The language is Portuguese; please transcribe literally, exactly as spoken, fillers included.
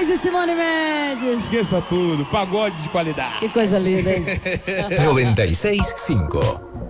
Moraes e Simone Mendes. Esqueça tudo, pagode de qualidade. Que coisa linda, hein? noventa y seis punto cinco